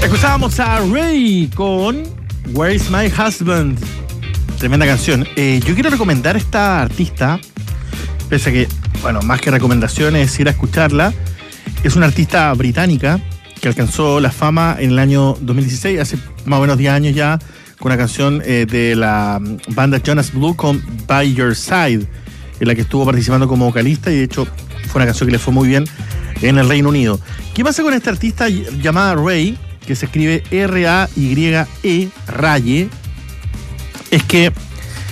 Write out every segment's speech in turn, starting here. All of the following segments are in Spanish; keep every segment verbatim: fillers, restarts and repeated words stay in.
Escuchábamos a Ray con Where's My Husband. Tremenda canción. Eh, yo quiero recomendar a esta artista, pese a que, bueno, más que recomendaciones, ir a escucharla. Es una artista británica que alcanzó la fama en el año dos mil dieciséis, hace más o menos diez años ya, con una canción eh, de la banda Jonas Blue con By Your Side, en la que estuvo participando como vocalista, y de hecho fue una canción que le fue muy bien en el Reino Unido. ¿Qué pasa con esta artista llamada Ray, que se escribe R A Y E, Raye? Es que eh,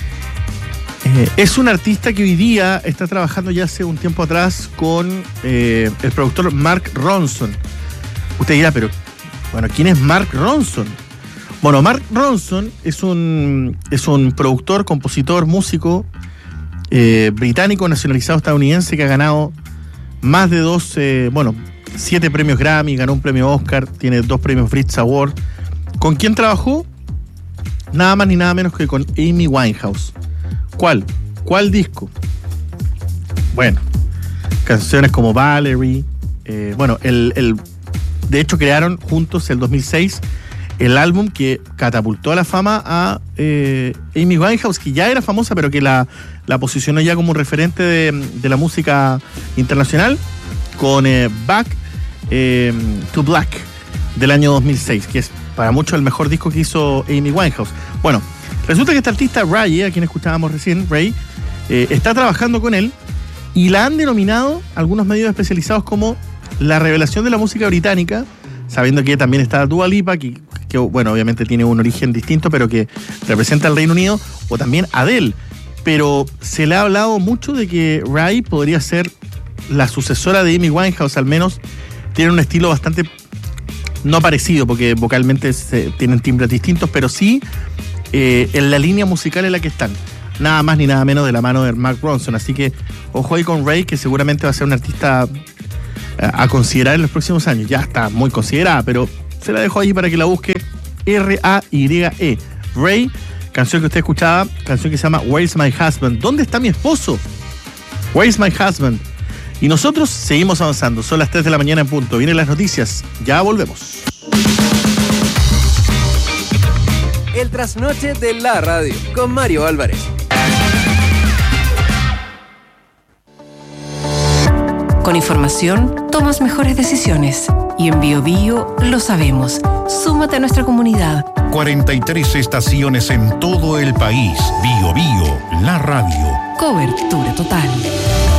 es un artista que hoy día está trabajando ya hace un tiempo atrás con eh, el productor Mark Ronson. Usted dirá, pero bueno, ¿quién es Mark Ronson? Bueno, Mark Ronson es un, es un productor, compositor, músico eh, británico nacionalizado estadounidense que ha ganado más de dos, eh, bueno, siete premios Grammy, ganó un premio Oscar, tiene dos premios Brit Award. ¿Con quién trabajó? Nada más ni nada menos que con Amy Winehouse. ¿Cuál? ¿Cuál disco? Bueno, canciones como Valerie. Eh, bueno, el, el, de hecho crearon juntos el dos mil seis el álbum que catapultó a la fama a eh, Amy Winehouse, que ya era famosa, pero que la, la posicionó ya como un referente de, de la música internacional, con eh, Back eh, to Black del año dos mil seis, que es para muchos el mejor disco que hizo Amy Winehouse. Bueno, resulta que esta artista Ray, a quien escuchábamos recién, Ray, eh, está trabajando con él y la han denominado algunos medios especializados como la revelación de la música británica, sabiendo que también está Dua Lipa, que, que bueno, obviamente tiene un origen distinto, pero que representa al Reino Unido, o también Adele. Pero se le ha hablado mucho de que Ray podría ser la sucesora de Amy Winehouse, al menos tiene un estilo bastante no parecido, porque vocalmente se, tienen timbres distintos, pero sí eh, en la línea musical en la que están. Nada más ni nada menos de la mano de Mark Ronson. Así que ojo ahí con Ray, que seguramente va a ser una artista a considerar en los próximos años. Ya está muy considerada, pero se la dejo ahí para que la busque. R A Y E, Ray, canción que usted escuchaba, canción que se llama Where's My Husband? ¿Dónde está mi esposo? Where's My Husband? Y nosotros seguimos avanzando. Son las tres de la mañana en punto. Vienen las noticias. Ya volvemos. El trasnoche de la radio con Mario Álvarez. Con información tomas mejores decisiones. Y en Bio Bio lo sabemos. Súmate a nuestra comunidad. cuarenta y tres estaciones en todo el país. Bio Bio, la radio. Cobertura total.